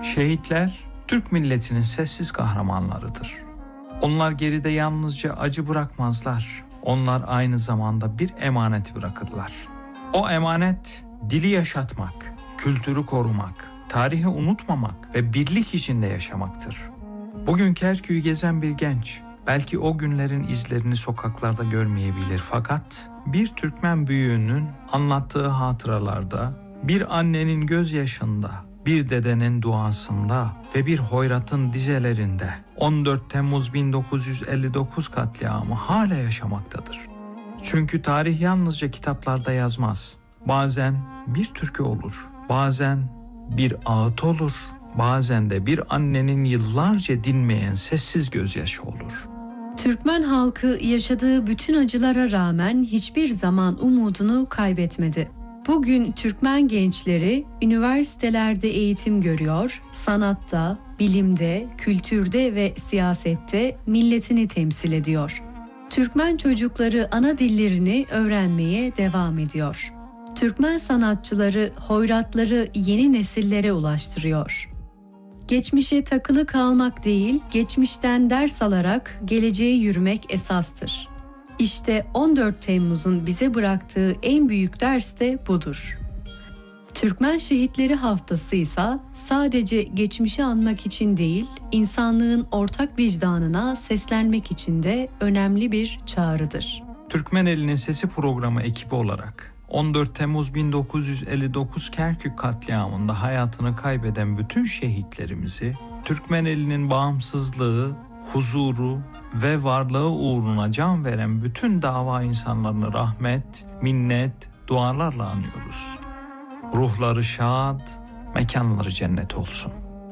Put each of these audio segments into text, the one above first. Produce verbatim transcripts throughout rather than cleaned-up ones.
Şehitler Türk milletinin sessiz kahramanlarıdır. Onlar geride yalnızca acı bırakmazlar. Onlar aynı zamanda bir emanet bırakırlar. O emanet dili yaşatmak, kültürü korumak, tarihi unutmamak ve birlik içinde yaşamaktır. Bugün Kerkük'ü gezen bir genç belki o günlerin izlerini sokaklarda görmeyebilir, fakat bir Türkmen büyüğünün anlattığı hatıralarda, bir annenin gözyaşında, bir dedenin duasında ve bir hoyratın dizelerinde on dört Temmuz bin dokuz yüz elli dokuz katliamı hala yaşamaktadır. Çünkü tarih yalnızca kitaplarda yazmaz. Bazen bir türkü olur, bazen bir ağıt olur, bazen de bir annenin yıllarca dinmeyen sessiz gözyaşı olur. Türkmen halkı yaşadığı bütün acılara rağmen hiçbir zaman umudunu kaybetmedi. Bugün Türkmen gençleri üniversitelerde eğitim görüyor, sanatta, bilimde, kültürde ve siyasette milletini temsil ediyor. Türkmen çocukları ana dillerini öğrenmeye devam ediyor. Türkmen sanatçıları hoyratları yeni nesillere ulaştırıyor. Geçmişe takılı kalmak değil, geçmişten ders alarak geleceğe yürümek esastır. İşte on dört Temmuz'un bize bıraktığı en büyük ders de budur. Türkmen Şehitleri Haftası ise sadece geçmişi anmak için değil, insanlığın ortak vicdanına seslenmek için de önemli bir çağrıdır. Türkmeneli'nin Sesi programı ekibi olarak on dört Temmuz bin dokuz yüz elli dokuz Kerkük katliamında hayatını kaybeden bütün şehitlerimizi, Türkmeneli'nin bağımsızlığı, huzuru ve varlığı uğruna can veren bütün dava insanlarını rahmet, minnet, dualarla anıyoruz. Ruhları şad, mekanları cennet olsun.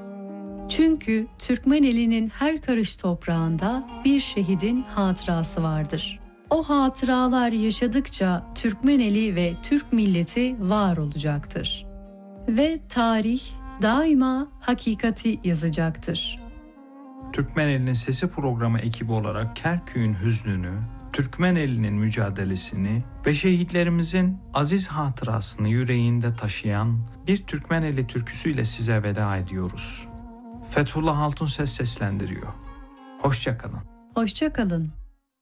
Çünkü Türkmeneli'nin her karış toprağında bir şehidin hatırası vardır. O hatıralar yaşadıkça Türkmeneli ve Türk milleti var olacaktır. Ve tarih daima hakikati yazacaktır. Türkmeneli'nin Sesi programı ekibi olarak Kerkük'ün hüznünü, Türkmeneli'nin mücadelesini ve şehitlerimizin aziz hatırasını yüreğinde taşıyan bir Türkmeneli türküsüyle size veda ediyoruz. Fethullah Altunses seslendiriyor. Hoşça kalın. Hoşça kalın.